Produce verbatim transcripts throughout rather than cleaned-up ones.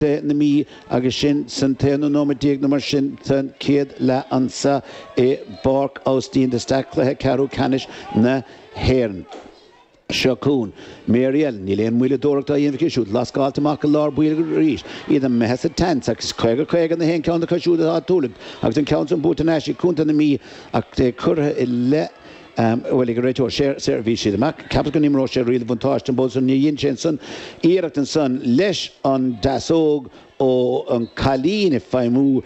na mí agus sin san téanú nóma díag na mar sin san céad le ansa é barc austín de staclathe carú canis na héan. Siocún, Mariel, ní léon muile dóireachta a dhéanamh siúd, las gáilteach lár buile go rís, iad an mehesa tent, agus chuige chuige na héon ceann a siúd a túlaigh, agus an ceann an búta neisí cúnta na mí ach de curtha i le Um, well, I go share service the Mac. Capital Nimro share real vantage and both on Yin Jensen, Ericton son, Lesh on Dasog or on Kalin if I move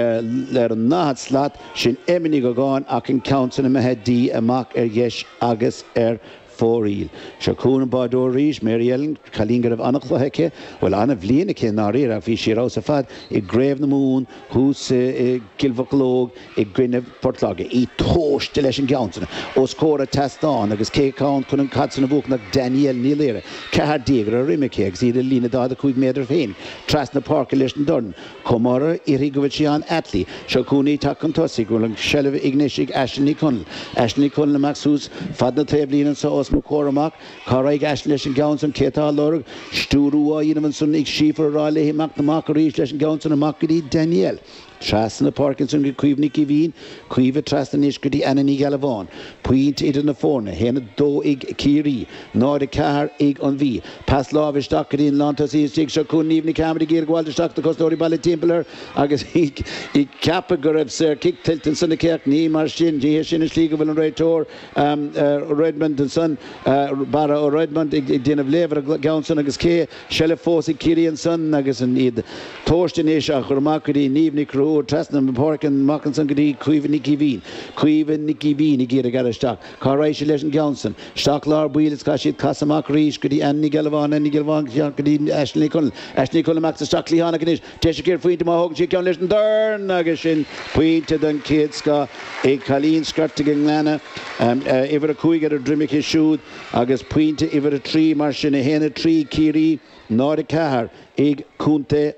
let not slat, Shin Emini go gone, I can count on him ahead D a Mac er yesh agus er for real. Shakun Bado Rish, Mary Ellen, Kalinga of Anakloheke, well, Anna Vlienike, Narira, Fisher Rosafad, a grave the moon, who's a Gilvaklog, a grin of Portlog, a tosh Deleshin Johnson, or score a test on, because K count couldn't cut in a book like Daniel Nilera, Kahar Digra, Rimake, either Lina da the Quig made of Hain, Trasna Park, Elishon Dunn, Komora, Irigovichian Atli, Shakuni Takantosi, Gulang Shelv Ignishig, Ashley Kunnel, Ashley Kunnel Maxus, Fadna Tablin and so Mokoramak, Karai Ashlish and Gownson, Keta Lorg, Sturua, Yinamanson, Ik Schiefer, Riley, Mac the Macari, and Gownson, and Makadi, Daniel. Trastan the Parkinson, Cuivniki Veen, Cuiva Trastanishkudi, Anani Galavon, Point it in the Forna, Hen Do Ig Kiri, Nord Car Ig on V, Pass Lavish Dockery in Lantas, Six Shakun, Evening Camera, Gear, Walter Stock, the Costori Ballet Templar, Agus Hig, Ig Capagor, Sir Kick Tilton, Sunakirk, Nie Marshin, Jeshin, Schliegel, and Raytor, um, Redmond and Son, Barra or Redmond, Ig Din of Lever, Gownson, Agus K, Shellefos, Kiri and Son, Agus and Id, Torsten Isha, Makari, Evening Crew. Trasnam Park and Mackinson Gadi, Cuiva Nicky Veen, Cuiva Nicky Veen, Nigira Gara Stock, Carration Lesson Johnson, Stock Lar Wheels, Kashit, Casamak Rish, Gadi, and Nigalavan, and Nigalvan, Gadi, Ashley Cunnell, Ashley Cunnell Max, Stockley Hanakanish, Jessica Fuint, Mahog, Chicken Lesson, Durn, Nagashin, Pointed and Kidska, a Colleen Skirting Lana, um, ever a Kuiga, a Drimmick shoot, August Pointed, ever a tree, Martian, a hen, a tree, Kiri, Nordic Kahar, Egg Kunte,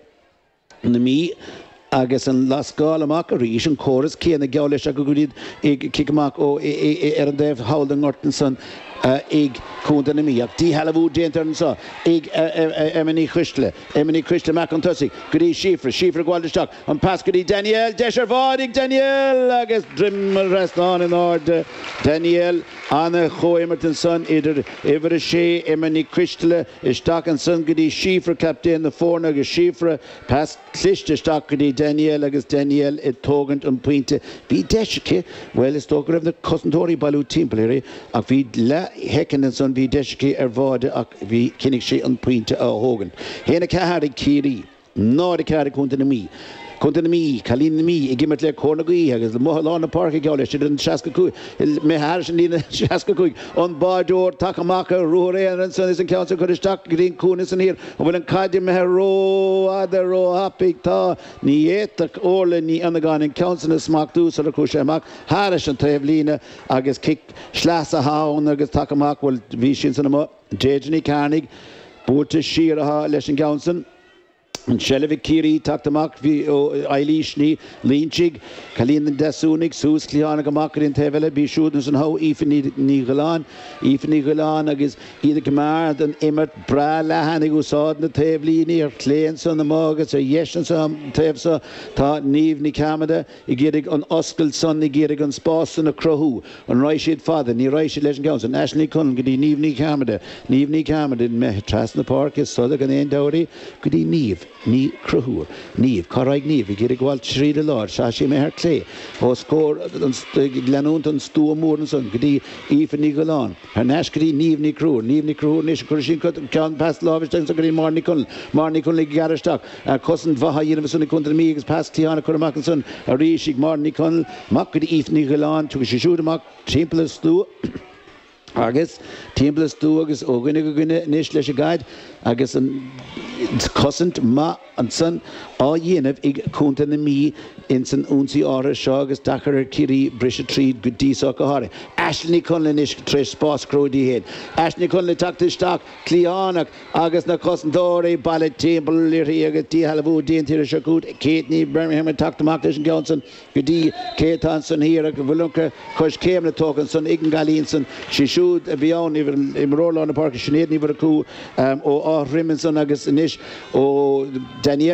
Nami. Agus an lascala Macari, and chorus, Kian the Gaulish Agudid, Ig Kikamak, or Erdev Howden Nortonson, Ig Kundanamiak, D. Halavu Jenton saw, Ig Emily Christle, Emily Christle Macantosi, Goody Schiffer, Schiffer Gualderstock, and Pascadi Daniel, Desher Vodig Daniel, Agus Drim rest on in order, Daniel, Anna Hoemerton son, either Ever Shea, Emily Christle, Stock and son, Goody Schiffer, Captain, the four Nagas Schiffer, Pas Clishta Stock, Goody Daniel, Agus Daniel, et Togant and Pointe, be Deshke, well, it's talking of the Cossentori Balu Temple, a feed la Hecken and son, be Deshke, Ervode, be Kinnick and Pointe, a Hogan. Hena Kahari Kiri, no the Kari Kuntanami. Kuntanami, Kalinami, Igimetle Cornagui, as the Mohalana Park, Gaulish, and Shaskakui, Meharshina Shaskakui, on Bardor, Takamaka, Rore, and Son is in Council, Kodistak, Green Kunis in here, when Kadim Hero, Adero, Hapikta, Nietak, Orle, Ni Anagan, and Council, Smaktu, Sarakushamak, Harish and Tavlina, Agus Kick, Schlassa Hound, Agus Takamak, will Vishin Cinema, Jajani Karnig, Burta Shiraha, Leshin Council. And Shelevik Kiri, Taktamak, Eilishni, Linchig, Kalin Dasunik, Sus, Klianaga Makarin Tevela, Bishudens and Ho, Ifni Nigalan, Ifni Galan, Agis, either Kamar, and Emmert, Bra, Lahanigusad, the Tevlini, or Clans on the Mogas, or Yeshans on Tevsa, Ta Nivni Kamada, Igirig on Oskel son, Igirig on Spas and a Crohu, on Rashid Father, Ni Rashid Legend Gowns, and Ashley Kun, Gidi Nivni Kamada, Nivni Kamada in Metras in the Park, is Southern and Dowry, Gidi Niv. Ni Cruhur, Neve, Corrig Neve, Girigwal Shri the Lord, Shashi Meher Clay, or score Glenunt and Stu Mordenson, Gdi, Eve Nigolan, Hernashkri, Neve Nicru, Neve Nicru, Nishkurishin, Count Past Lovish, Gri Marnicul, Marnicul Garishtak, Cousin Vaha Universal Kuntramigs, Past Tiana Kuramakanson, Arishik Marnicul, Makri Eve Nigolan, to Shishudamak, Chimpler Stu. Agus, Timblas do agus Ogunigugune, Nishlesh guide, Agus and Cossant Ma and Son, all Yenev, Ig Kuntanami, Inson Unsi Ora, Shagas, Dakar, Kiri, Brisha Tree, Gudi Sokahari, Ashley Conlanish, Trish Boss, Crody Head, Ashley Conley Taktish Stock, Cleonak, Agus Nakosandore, Ballet Table, Liriaga, T. Halavu, Dintir Shakut, Katney, Birmingham, and Taktamaktish and Johnson, Gudi, Katanson here, Vulunka, Kosh Kamla Tokenson, Ign Galinson, she should be on even in roll on the park, Sinead Niverku, um, or Riminson, Agus Nish. Canis ó Daniel